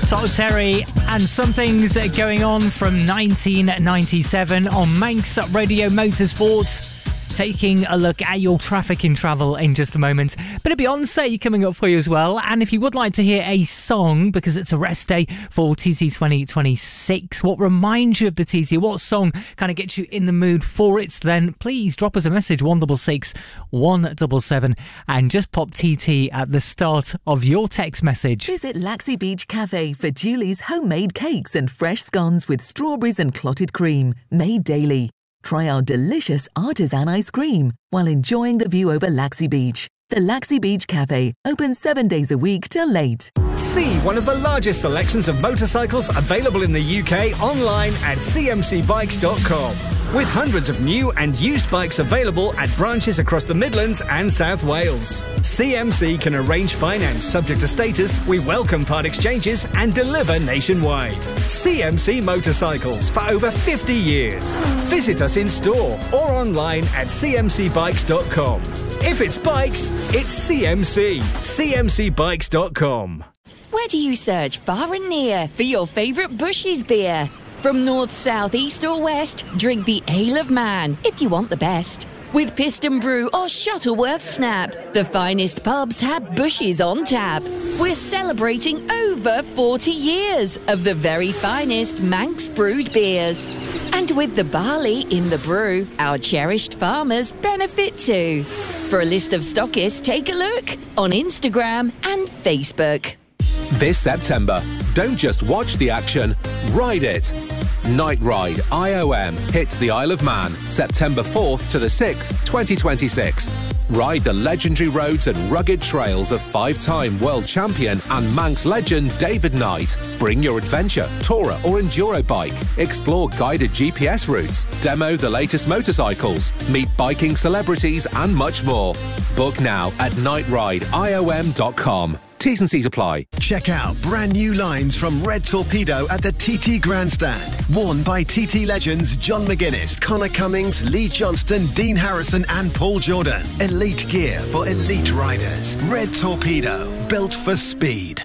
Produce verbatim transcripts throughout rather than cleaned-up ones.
Solitary and Something's Going On from nineteen ninety-seven on Manx Radio Motorsport. Taking a look at your traffic in travel in just a moment. Bit of Beyonce coming up for you as well. And if you would like to hear a song, because it's a rest day for T T twenty twenty-six, what reminds you of the T T? What song kind of gets you in the mood for it? Then please drop us a message, one six six, one seven seven, and just pop T T at the start of your text message. Visit Laxey Beach Cafe for Julie's homemade cakes and fresh scones with strawberries and clotted cream, made daily. Try our delicious artisan ice cream while enjoying the view over Laxey Beach. The Laxey Beach Cafe, open seven days a week till late. See one of the largest selections of motorcycles available in the U K online at c m c bikes dot com. With hundreds of new and used bikes available at branches across the Midlands and South Wales. C M C can arrange finance subject to status, we welcome part exchanges and deliver nationwide. C M C Motorcycles for over fifty years. Visit us in store or online at c m c bikes dot com. If it's bikes, it's C M C. c m c bikes dot com. Where do you search far and near for your favourite Bushes beer? From north, south, east or west, drink the Ale of Man if you want the best. With Piston Brew or Shuttleworth Snap, the finest pubs have Bushes on tap. We're celebrating over forty years of the very finest Manx brewed beers. And with the barley in the brew, our cherished farmers benefit too. For a list of stockists, take a look on Instagram and Facebook. This September, don't just watch the action, ride it. Night Ride I O M hits the Isle of Man September fourth to the sixth, twenty twenty-six. Ride the legendary roads and rugged trails of five-time world champion and Manx legend David Knight. Bring your adventure, tourer or enduro bike. Explore guided G P S routes. Demo the latest motorcycles. Meet biking celebrities and much more. Book now at night ride I O M dot com. T's and C's apply. Check out brand new lines from Red Torpedo at the T T Grandstand. Worn by T T legends John McGuinness, Connor Cummings, Lee Johnston, Dean Harrison and Paul Jordan. Elite gear for elite riders. Red Torpedo, built for speed.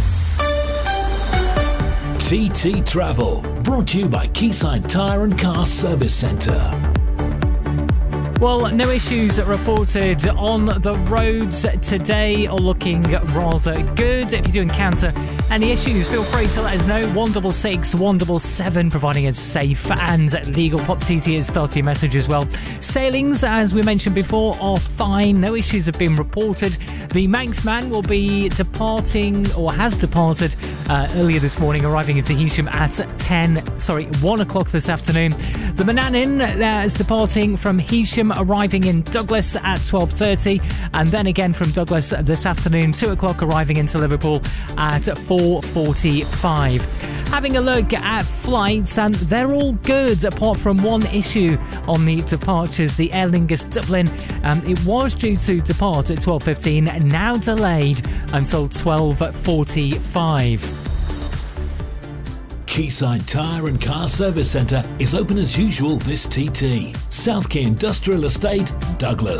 T T Travel, brought to you by Quayside Tyre and Car Service Centre. Well, no issues reported on the roads today, or looking rather good. If you do encounter any issues, feel free to let us know. one six six, one seven seven, providing a safe and legal. Pop T T at starting message as well. Sailings, as we mentioned before, are fine. No issues have been reported. The Manxman will be departing, or has departed, uh, earlier this morning, arriving into Heysham at ten, sorry, one o'clock this afternoon. The Manannan uh, is departing from Heysham, arriving in Douglas at twelve thirty, and then again from Douglas this afternoon, two o'clock, arriving into Liverpool at four forty-five. Having a look at flights, and they're all good apart from one issue on the departures. The Aer Lingus Dublin, um, it was due to depart at twelve fifteen, now delayed until twelve forty-five. Quayside Tyre and Car Service Centre is open as usual this T T. South Quay Industrial Estate, Douglas.